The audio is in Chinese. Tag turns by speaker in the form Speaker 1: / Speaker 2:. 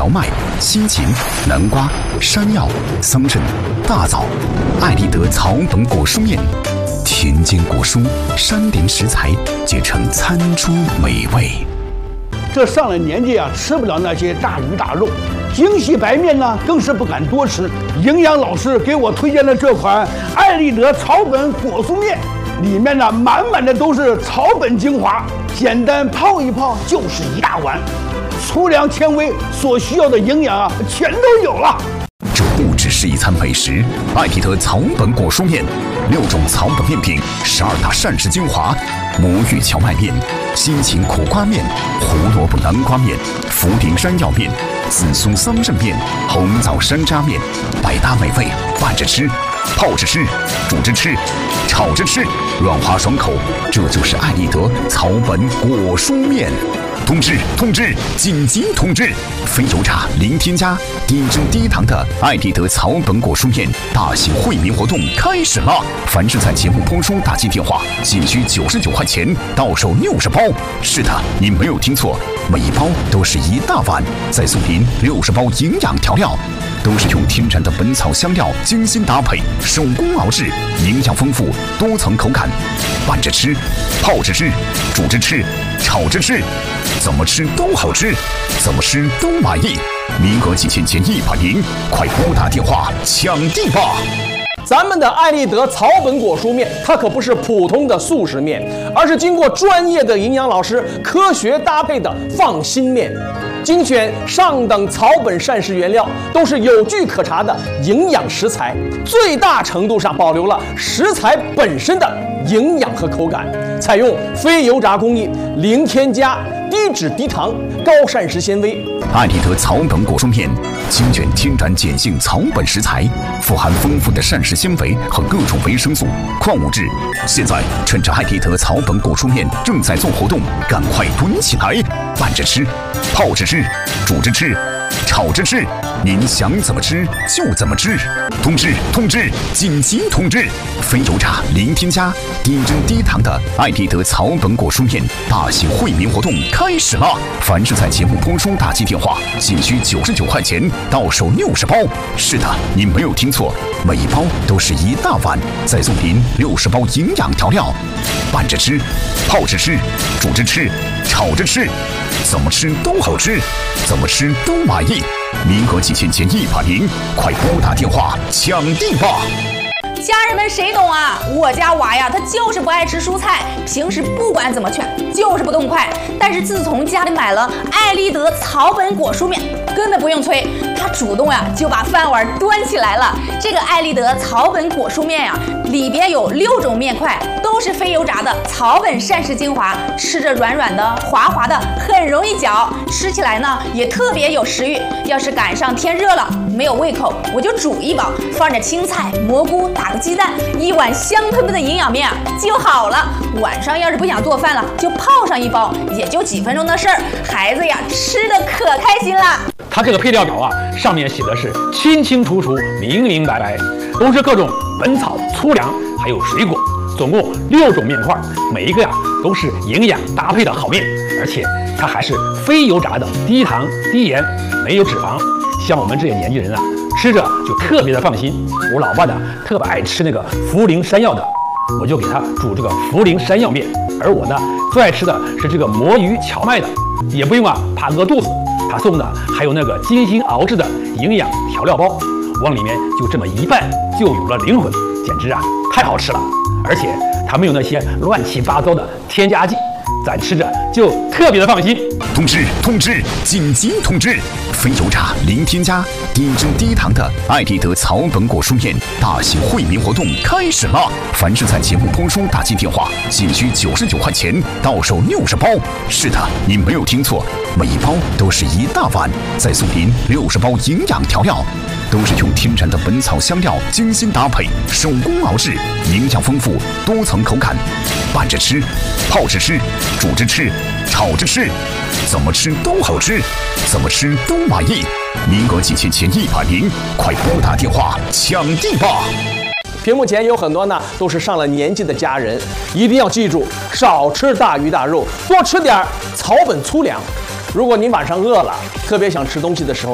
Speaker 1: 荞麦、西芹、南瓜、山药、桑葚、大枣，爱立德草本果蔬面，田间果蔬、山林食材结成餐桌美味。
Speaker 2: 这上了年纪啊，吃不了那些大鱼大肉，精细白面呢更是不敢多吃。营养老师给我推荐了这款爱立德草本果蔬面，里面呢满满的都是草本精华，简单泡一泡就是一大碗，粗粮纤维所需要的营养啊全都有了。
Speaker 1: 这不只是一餐美食，爱立德草本果蔬面，6种草本面品，12大膳食精华，魔芋荞麦面、西芹苦瓜面、胡萝卜南瓜面、茯苓山药面、紫苏桑葚面、红枣山楂面，百搭美味，拌着吃，泡着吃，煮着吃，炒着吃，软滑爽口，这就是爱立德草本果蔬面。通知！紧急通知！非油炸、零添加、低脂低糖的爱立德草本果蔬面大型惠民活动开始了！凡是在节目播出打进电话，仅需99块钱，到手60包。是的，你没有听错，每一包都是一大碗，再送您60包营养调料。都是用天然的本草香料精心搭配，手工熬制，营养丰富，多层口感。拌着吃，泡着吃，煮着吃，炒着吃，怎么吃都好吃，怎么吃都满意。名额仅限前100名，快拨打电话抢地吧！
Speaker 3: 咱们的爱立德草本果蔬面，它可不是普通的速食面，而是经过专业的营养老师科学搭配的放心面。精选上等草本膳食原料，都是有据可查的营养食材，最大程度上保留了食材本身的营养和口感，采用非油炸工艺，零添加，低脂低糖，高膳食纤维。
Speaker 1: 爱立德草本果蔬面精选天然碱性草本食材，富含丰富的膳食纤维和各种维生素、矿物质。现在趁着爱立德草本果蔬面正在做活动，赶快囤起来，拌着吃，泡着吃，煮着吃，炒着吃，您想怎么吃就怎么吃。通知！紧急通知！非油炸、零添加、低脂低糖的爱立德草本果蔬面大型惠民活动开始了！凡是在节目播出打进电话，仅需99块钱，到手60包。是的，你没有听错，每一包都是一大碗，再送您60包营养调料。拌着吃，泡着吃，煮着吃，炒着吃，怎么吃都好吃，怎么吃都满意。名额仅限前100名，快拨打电话抢地吧！
Speaker 4: 家人们谁懂啊？我家娃呀，他就是不爱吃蔬菜，平时不管怎么劝，就是不动筷。但是自从家里买了爱立德草本果蔬面，根本不用催，他主动呀就把饭碗端起来了。这个爱立德草本果蔬面呀，里边有6种面块，都是非油炸的草本膳食精华，吃着软软的、滑滑的，很容易嚼，吃起来呢也特别有食欲。要是赶上天热了，没有胃口，我就煮一包，放点青菜、蘑菇，打个鸡蛋，一碗香喷喷的营养面就好了。晚上要是不想做饭了，就泡上一包，也就几分钟的事儿，孩子呀吃的可开心了。
Speaker 5: 它这个配料表啊，上面写的是清清楚楚、明明白白，都是各种本草、粗粮还有水果，总共6种面块，每一个呀都是营养搭配的好面，而且它还是非油炸的，低糖低盐，没有脂肪。像我们这些年轻人啊，吃着就特别的放心。我老爸呢特别爱吃那个茯苓山药的，我就给他煮这个茯苓山药面。而我呢最爱吃的是这个魔芋荞麦的，也不用啊怕饿肚子。他送的还有那个精心熬制的营养调料包，往里面就这么一拌，就有了灵魂，简直啊太好吃了。而且它没有那些乱七八糟的添加剂，咱吃着就特别的放心。
Speaker 1: 通知！紧急通知！非油炸、零添加、低脂低糖的爱立德草本果蔬面大型惠民活动开始了！凡是在节目播出打进电话，仅需99块钱，到手60包。是的，你没有听错，每一包都是一大碗，再送您60包营养调料。都是用天然的本草香料精心搭配，手工熬制，营养丰富，多层口感。拌着吃，泡着吃，煮着吃，炒着吃，怎么吃都好吃，怎么吃都满意。名额仅限前100名，快拨打电话抢地吧！
Speaker 3: 屏幕前有很多呢都是上了年纪的家人，一定要记住，少吃大鱼大肉，多吃点草本粗粮。如果您晚上饿了，特别想吃东西的时候，